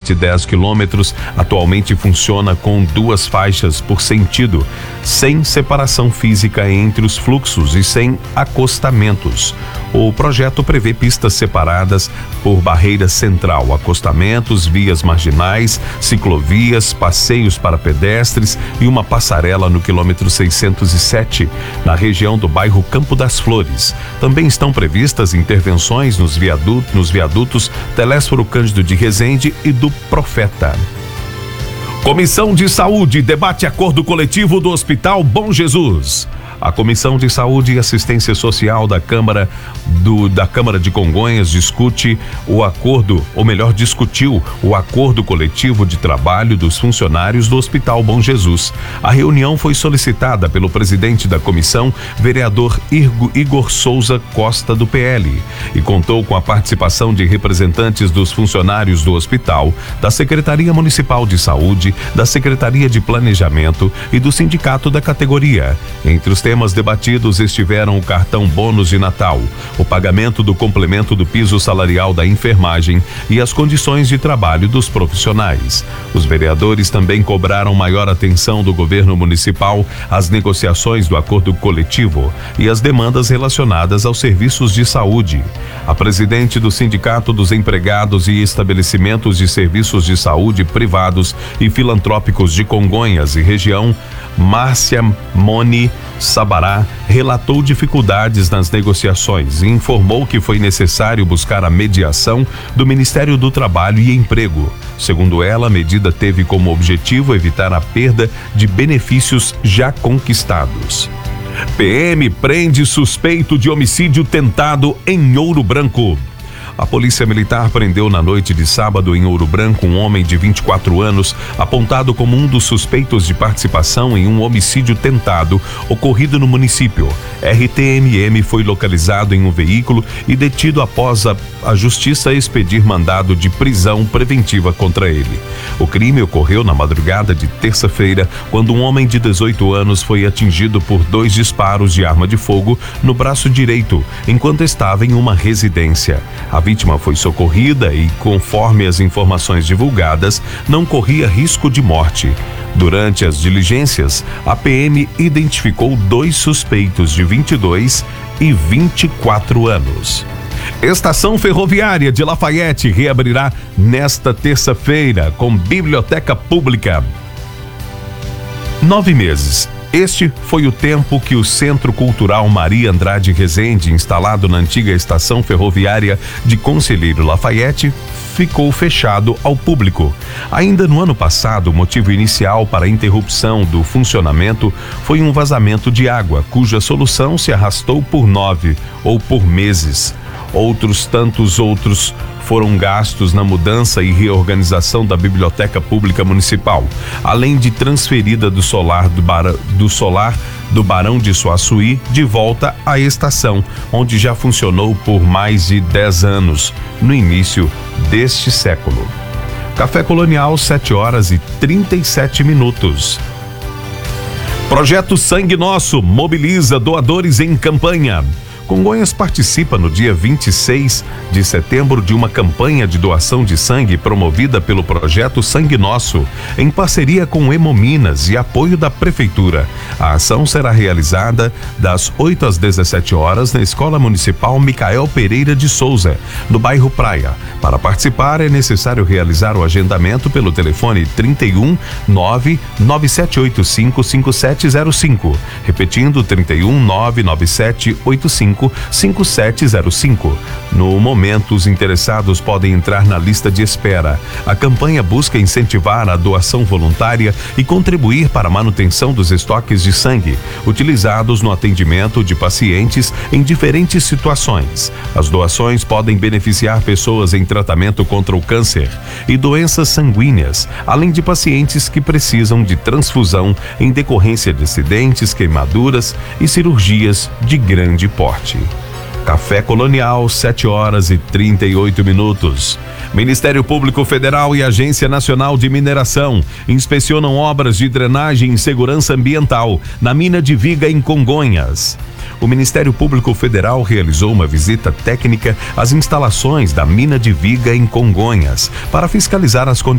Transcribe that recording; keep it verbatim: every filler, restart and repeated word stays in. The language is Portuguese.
cento e dez quilômetros, atualmente funciona com duas faixas por sentido, sem separação física entre os fluxos e sem acostamentos. O projeto prevê pistas separadas por barreira central, acostamentos, vias marginais, ciclovias, passeios para pedestres e uma passarela no quilômetro seiscentos e sete, na região do bairro Campo das Flores. Também estão previstas intervenções nos viadutos, nos viadutos Telésforo Cândido de Resende e do Profeta. Comissão de Saúde debate acordo coletivo do Hospital Bom Jesus. A Comissão de Saúde e Assistência Social da Câmara, do, da Câmara de Congonhas discute o acordo, ou melhor, discutiu o acordo coletivo de trabalho dos funcionários do Hospital Bom Jesus. A reunião foi solicitada pelo presidente da comissão, vereador Igor Souza Costa, do P L, e contou com a participação de representantes dos funcionários do hospital, da Secretaria Municipal de Saúde, da Secretaria de Planejamento e do sindicato da categoria. Entre os temas debatidos estiveram o cartão bônus de Natal, o pagamento do complemento do piso salarial da enfermagem e as condições de trabalho dos profissionais. Os vereadores também cobraram maior atenção do governo municipal às negociações do acordo coletivo e às demandas relacionadas aos serviços de saúde. A presidente do Sindicato dos Empregados e Estabelecimentos de Serviços de Saúde Privados e Filantrópicos de Congonhas e região, Márcia Moni Sabará, relatou dificuldades nas negociações e informou que foi necessário buscar a mediação do Ministério do Trabalho e Emprego. Segundo ela, a medida teve como objetivo evitar a perda de benefícios já conquistados. P M prende suspeito de homicídio tentado em Ouro Branco. A Polícia Militar prendeu na noite de sábado em Ouro Branco um homem de vinte e quatro anos, apontado como um dos suspeitos de participação em um homicídio tentado ocorrido no município. R T M M foi localizado em um veículo e detido após a, a Justiça expedir mandado de prisão preventiva contra ele. O crime ocorreu na madrugada de terça-feira, quando um homem de dezoito anos foi atingido por dois disparos de arma de fogo no braço direito, enquanto estava em uma residência. A vítima foi socorrida e, conforme as informações divulgadas, não corria risco de morte. Durante as diligências, a P M identificou dois suspeitos de vinte e dois e vinte e quatro anos. Estação Ferroviária de Lafayette reabrirá nesta terça-feira com biblioteca pública. Nove meses. Este foi o tempo que o Centro Cultural Maria Andrade Rezende, instalado na antiga estação ferroviária de Conselheiro Lafayette, ficou fechado ao público. Ainda no ano passado, o motivo inicial para a interrupção do funcionamento foi um vazamento de água, cuja solução se arrastou por nove ou por meses. Outros tantos outros foram gastos na mudança e reorganização da Biblioteca Pública Municipal, além de transferida do solar do, Bar... do solar do Barão de Suaçuí de volta à estação, onde já funcionou por mais de dez anos, no início deste século. Café Colonial, sete horas e trinta e sete minutos. Projeto Sangue Nosso mobiliza doadores em campanha. Congonhas participa no dia vinte e seis de setembro de uma campanha de doação de sangue promovida pelo Projeto Sangue Nosso, em parceria com o Hemominas e apoio da Prefeitura. A ação será realizada das oito às dezessete horas na Escola Municipal Micael Pereira de Souza, no bairro Praia. Para participar é necessário realizar o agendamento pelo telefone trinta e um, nove nove sete oito cinco, cinco sete zero cinco, repetindo trinta e um, nove nove sete oito cinco, cinco sete zero cinco. No momento, os interessados podem entrar na lista de espera. A campanha busca incentivar a doação voluntária e contribuir para a manutenção dos estoques de sangue utilizados no atendimento de pacientes em diferentes situações. As doações podem beneficiar pessoas em tratamento contra o câncer e doenças sanguíneas, além de pacientes que precisam de transfusão em decorrência de acidentes, queimaduras e cirurgias de grande porte. Café Colonial, sete horas e trinta e oito minutos. Ministério Público Federal e Agência Nacional de Mineração inspecionam obras de drenagem e segurança ambiental na mina de Viga, em Congonhas. O Ministério Público Federal realizou uma visita técnica às instalações da mina de Viga, em Congonhas, para fiscalizar as condições